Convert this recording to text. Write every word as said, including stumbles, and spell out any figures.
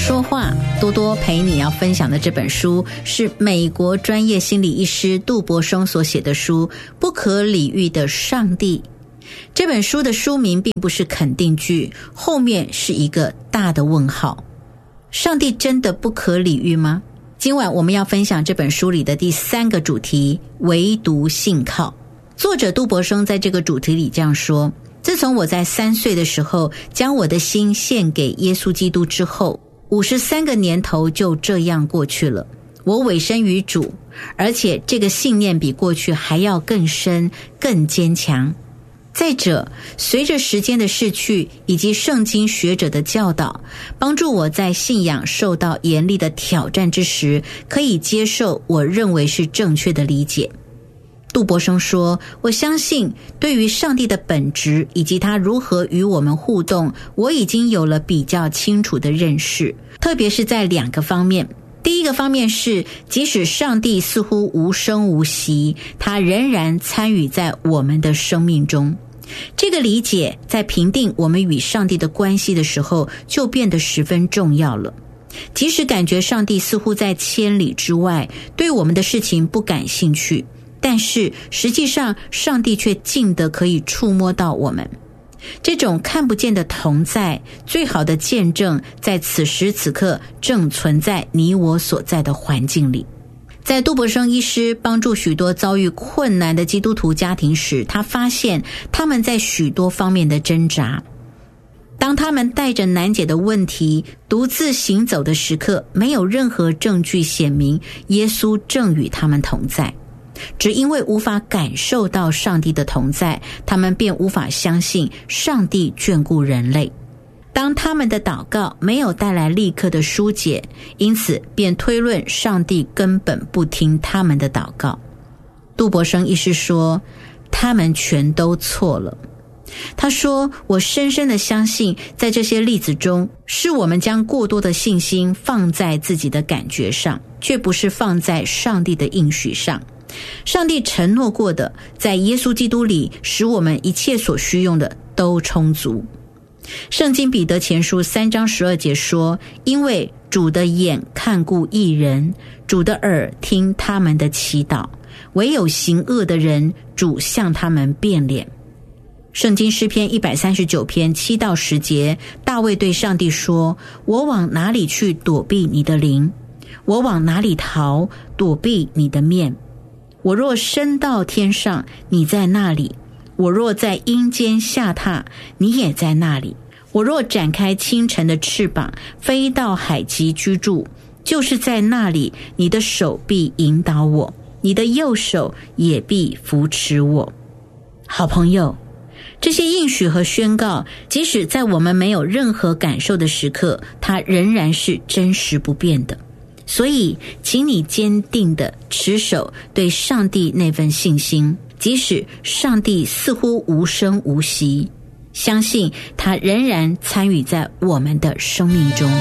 说话，多多陪你要分享的这本书是美国专业心理医师杜柏松所写的书《不可理喻的上帝》。这本书的书名并不是肯定句，后面是一个大的问号。上帝真的不可理喻吗？今晚我们要分享这本书里的第三个主题，唯独信靠。作者杜柏松在这个主题里这样说：自从我在三岁的时候将我的心献给耶稣基督之后，五十三个年头就这样过去了。我委身于主，而且这个信念比过去还要更深更坚强。再者，随着时间的逝去以及圣经学者的教导，帮助我在信仰受到严厉的挑战之时，可以接受我认为是正确的理解。杜柏松说，我相信对于上帝的本质以及他如何与我们互动，我已经有了比较清楚的认识，特别是在两个方面。第一个方面是，即使上帝似乎无声无息，他仍然参与在我们的生命中。这个理解在评定我们与上帝的关系的时候就变得十分重要了。即使感觉上帝似乎在千里之外，对我们的事情不感兴趣，但是实际上上帝却近得可以触摸到我们。这种看不见的同在，最好的见证在此时此刻正存在你我所在的环境里。在杜柏松医师帮助许多遭遇困难的基督徒家庭时，他发现他们在许多方面的挣扎。当他们带着难解的问题独自行走的时刻，没有任何证据显明耶稣正与他们同在。只因为无法感受到上帝的同在，他们便无法相信上帝眷顾人类。当他们的祷告没有带来立刻的疏解，因此便推论上帝根本不听他们的祷告。杜柏松医师说，他们全都错了。他说，我深深地相信，在这些例子中，是我们将过多的信心放在自己的感觉上，却不是放在上帝的应许上。上帝承诺过的，在耶稣基督里使我们一切所需用的都充足。圣经彼得前书三章十二节说，因为主的眼看顾义人，主的耳听他们的祈祷，唯有行恶的人，主向他们变脸。圣经诗篇一百三十九篇七到十节，大卫对上帝说，我往哪里去躲避你的灵？我往哪里逃躲避你的面？我若升到天上，你在那里；我若在阴间下榻，你也在那里。我若展开清晨的翅膀，飞到海极居住，就是在那里，你的手必引导我，你的右手也必扶持我。好朋友，这些应许和宣告，即使在我们没有任何感受的时刻，它仍然是真实不变的。所以请你坚定地持守对上帝那份信心，即使上帝似乎无声无息，相信他仍然参与在我们的生命中。